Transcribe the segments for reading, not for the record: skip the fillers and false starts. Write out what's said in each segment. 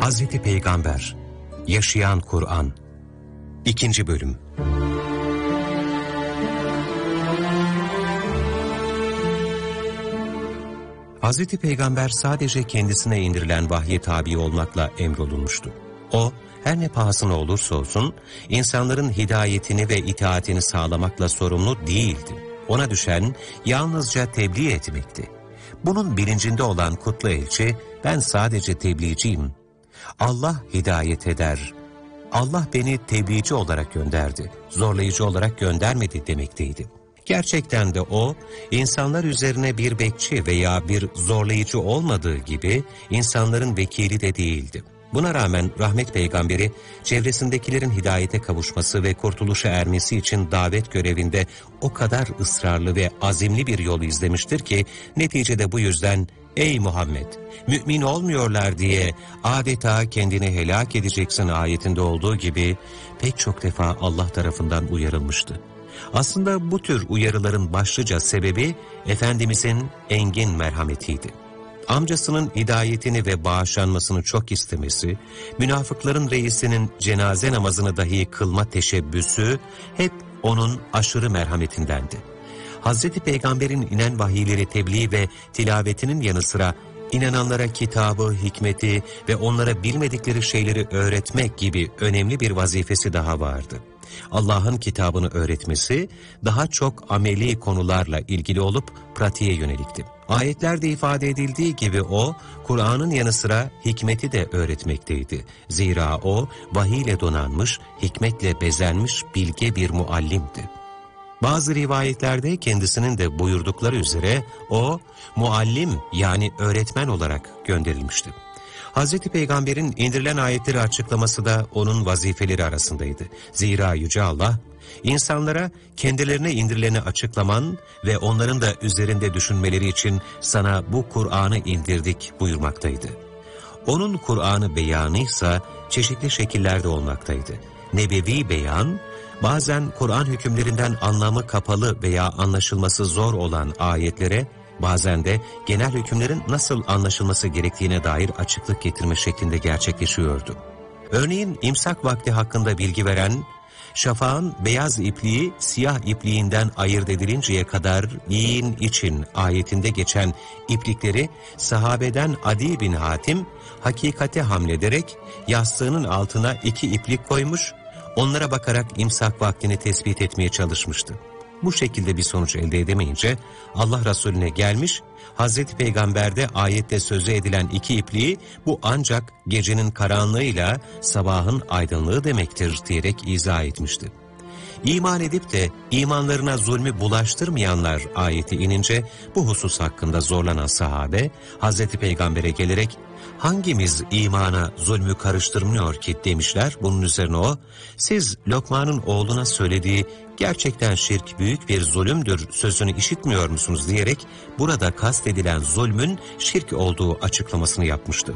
Hazreti Peygamber, Yaşayan Kur'an 2. Bölüm. Hazreti Peygamber sadece kendisine indirilen vahye tabi olmakla emrolunmuştu. O, her ne pahasına olursa olsun, insanların hidayetini ve itaatini sağlamakla sorumlu değildi. Ona düşen yalnızca tebliğ etmekti. Bunun bilincinde olan kutlu elçi, ben sadece tebliğciyim. Allah hidayet eder. Allah beni tebliğci olarak gönderdi, zorlayıcı olarak göndermedi demekteydi. Gerçekten de o, insanlar üzerine bir bekçi veya bir zorlayıcı olmadığı gibi insanların vekili de değildi. Buna rağmen rahmet peygamberi, çevresindekilerin hidayete kavuşması ve kurtuluşa ermesi için davet görevinde o kadar ısrarlı ve azimli bir yol izlemiştir ki, neticede bu yüzden, ''Ey Muhammed, mümin olmuyorlar diye adeta kendini helak edeceksin'' ayetinde olduğu gibi pek çok defa Allah tarafından uyarılmıştı. Aslında bu tür uyarıların başlıca sebebi Efendimizin engin merhametiydi. Amcasının hidayetini ve bağışlanmasını çok istemesi, münafıkların reisinin cenaze namazını dahi kılma teşebbüsü hep onun aşırı merhametindendi. Hazreti Peygamber'in inen vahiyleri tebliğ ve tilavetinin yanı sıra inananlara kitabı, hikmeti ve onlara bilmedikleri şeyleri öğretmek gibi önemli bir vazifesi daha vardı. Allah'ın kitabını öğretmesi daha çok ameli konularla ilgili olup pratiğe yönelikti. Ayetlerde ifade edildiği gibi o, Kur'an'ın yanı sıra hikmeti de öğretmekteydi. Zira o, vahiyle donanmış, hikmetle bezenmiş bilge bir muallimdi. Bazı rivayetlerde kendisinin de buyurdukları üzere o, muallim yani öğretmen olarak gönderilmişti. Hazreti Peygamber'in indirilen ayetleri açıklaması da onun vazifeleri arasındaydı. Zira Yüce Allah, insanlara kendilerine indirileni açıklaman ve onların da üzerinde düşünmeleri için sana bu Kur'an'ı indirdik buyurmaktaydı. Onun Kur'an'ı beyanıysa çeşitli şekillerde olmaktaydı. Nebevi beyan, bazen Kur'an hükümlerinden anlamı kapalı veya anlaşılması zor olan ayetlere, bazen de genel hükümlerin nasıl anlaşılması gerektiğine dair açıklık getirme şeklinde gerçekleşiyordu. Örneğin imsak vakti hakkında bilgi veren, şafağın beyaz ipliği siyah ipliğinden ayırt edilinceye kadar yiyin için ayetinde geçen iplikleri sahabeden Adi bin Hatim hakikate hamlederek yastığının altına 2 iplik koymuş, onlara bakarak imsak vaktini tespit etmeye çalışmıştı. Bu şekilde bir sonuç elde edemeyince Allah Resulüne gelmiş, Hazreti Peygamber'de ayette sözü edilen 2 ipliği bu ancak gecenin karanlığıyla sabahın aydınlığı demektir diyerek izah etmişti. İman edip de imanlarına zulmü bulaştırmayanlar ayeti inince bu husus hakkında zorlanan sahabe Hazreti Peygamber'e gelerek hangimiz imana zulmü karıştırmıyor ki demişler. Bunun üzerine o, siz Lokman'ın oğluna söylediği gerçekten şirk büyük bir zulümdür sözünü işitmiyor musunuz diyerek burada kastedilen zulmün şirk olduğu açıklamasını yapmıştı.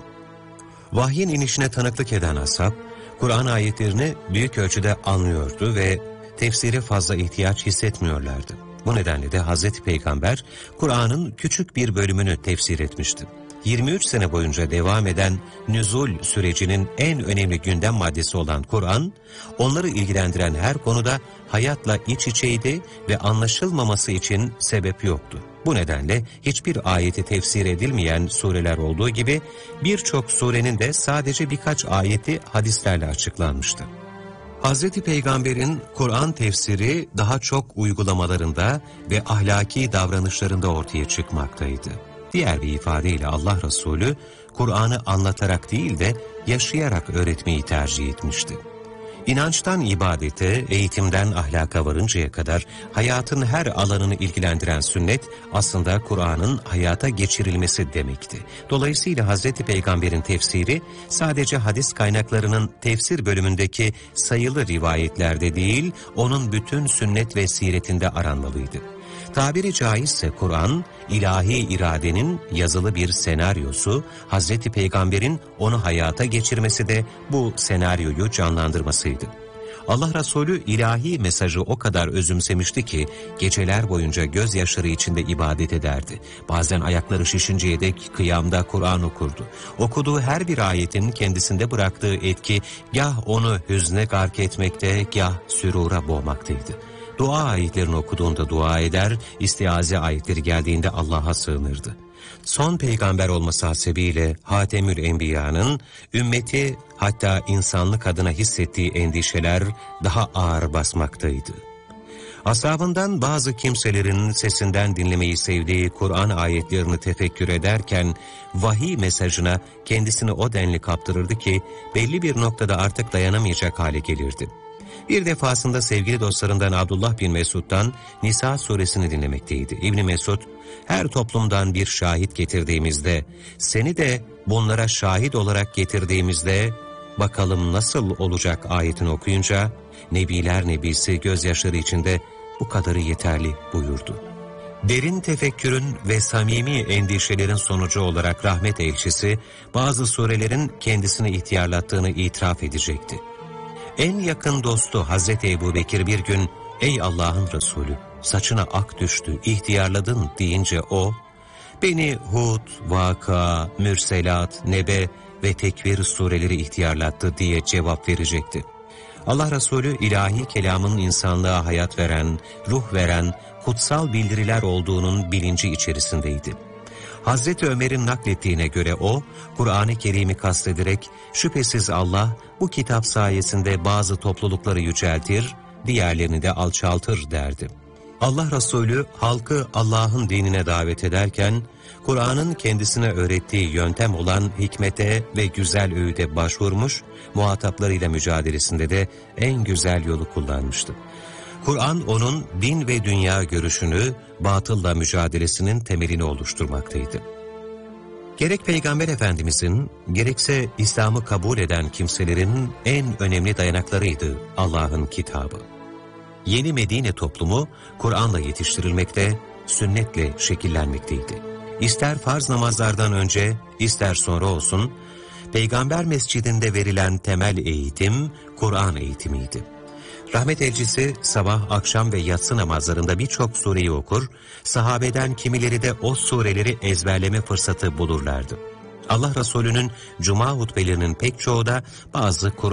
Vahyin inişine tanıklık eden ashab, Kur'an ayetlerini büyük ölçüde anlıyordu ve tefsire fazla ihtiyaç hissetmiyorlardı. Bu nedenle de Hazreti Peygamber Kur'an'ın küçük bir bölümünü tefsir etmişti. 23 sene boyunca devam eden nüzul sürecinin en önemli gündem maddesi olan Kur'an, onları ilgilendiren her konuda hayatla iç içeydi ve anlaşılmaması için sebep yoktu. Bu nedenle hiçbir ayeti tefsir edilmeyen sureler olduğu gibi birçok surenin de sadece birkaç ayeti hadislerle açıklanmıştı. Hazreti Peygamber'in Kur'an tefsiri daha çok uygulamalarında ve ahlaki davranışlarında ortaya çıkmaktaydı. Diğer bir ifadeyle Allah Resulü, Kur'an'ı anlatarak değil de yaşayarak öğretmeyi tercih etmişti. İnançtan ibadete, eğitimden ahlaka varıncaya kadar hayatın her alanını ilgilendiren sünnet aslında Kur'an'ın hayata geçirilmesi demekti. Dolayısıyla Hazreti Peygamber'in tefsiri sadece hadis kaynaklarının tefsir bölümündeki sayılı rivayetlerde değil, onun bütün sünnet ve siretinde aranmalıydı. Tabiri caizse Kur'an, ilahi iradenin yazılı bir senaryosu, Hazreti Peygamber'in onu hayata geçirmesi de bu senaryoyu canlandırmasıydı. Allah Resulü ilahi mesajı o kadar özümsemişti ki geceler boyunca gözyaşları içinde ibadet ederdi. Bazen ayakları şişinceye dek kıyamda Kur'an okurdu. Okuduğu her bir ayetin kendisinde bıraktığı etki gah onu hüzne gark etmekte, gah sürura boğmaktaydı. Dua ayetlerini okuduğunda dua eder, istiaze ayetleri geldiğinde Allah'a sığınırdı. Son peygamber olması hasebiyle Hatemül Enbiya'nın ümmeti hatta insanlık adına hissettiği endişeler daha ağır basmaktaydı. Ashabından bazı kimselerin sesinden dinlemeyi sevdiği Kur'an ayetlerini tefekkür ederken vahiy mesajına kendisini o denli kaptırırdı ki belli bir noktada artık dayanamayacak hale gelirdi. Bir defasında sevgili dostlarından Abdullah bin Mesud'dan Nisa suresini dinlemekteydi. İbn Mesud, her toplumdan bir şahit getirdiğimizde, seni de bunlara şahit olarak getirdiğimizde, bakalım nasıl olacak ayetini okuyunca, Nebiler Nebisi gözyaşları içinde bu kadarı yeterli buyurdu. Derin tefekkürün ve samimi endişelerin sonucu olarak rahmet elçisi, bazı surelerin kendisini ihtiyarlattığını itiraf edecekti. En yakın dostu Hazreti Ebubekir bir gün, ''Ey Allah'ın Resulü, saçına ak düştü, ihtiyarladın.'' deyince o, ''Beni Hud, Vaka, Mürselat, Nebe ve Tekvir sureleri ihtiyarlattı.'' diye cevap verecekti. Allah Resulü ilahi kelamın insanlığa hayat veren, ruh veren, kutsal bildiriler olduğunun bilinci içerisindeydi. Hazreti Ömer'in naklettiğine göre o, Kur'an-ı Kerim'i kastederek, şüphesiz Allah bu kitap sayesinde bazı toplulukları yüceltir, diğerlerini de alçaltır derdi. Allah Resulü halkı Allah'ın dinine davet ederken, Kur'an'ın kendisine öğrettiği yöntem olan hikmete ve güzel öğüde başvurmuş, muhataplarıyla mücadelesinde de en güzel yolu kullanmıştı. Kur'an onun din ve dünya görüşünü, batılla mücadelesinin temelini oluşturmaktaydı. Gerek Peygamber Efendimizin, gerekse İslam'ı kabul eden kimselerin en önemli dayanaklarıydı Allah'ın kitabı. Yeni Medine toplumu Kur'an'la yetiştirilmekte, sünnetle şekillenmekteydi. İster farz namazlardan önce, ister sonra olsun, Peygamber Mescidinde verilen temel eğitim, Kur'an eğitimiydi. Rahmet elçisi sabah, akşam ve yatsı namazlarında birçok sureyi okur, sahabeden kimileri de o sureleri ezberleme fırsatı bulurlardı. Allah Resulü'nün cuma hutbelerinin pek çoğu da bazı Kur'an